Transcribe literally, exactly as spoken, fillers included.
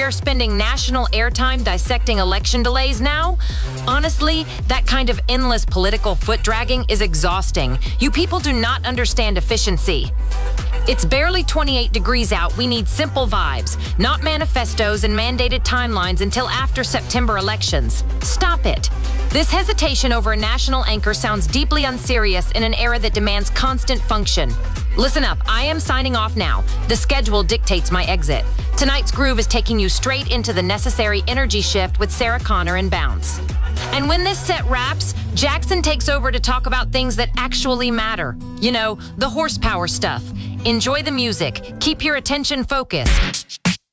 they're spending national airtime dissecting election delays now? Honestly, that kind of endless political foot-dragging is exhausting. You people do not understand efficiency. It's barely twenty-eight degrees out. We need simple vibes, not manifestos and mandated timelines until after September elections. Stop it. This hesitation over a national anchor sounds deeply unserious in an era that demands constant function. Listen up, I am signing off now. The schedule dictates my exit. Tonight's groove is taking you straight into the necessary energy shift with Sarah Connor and Bounce. And when this set wraps, Jackson takes over to talk about things that actually matter. You know, the horsepower stuff. Enjoy the music. Keep your attention focused.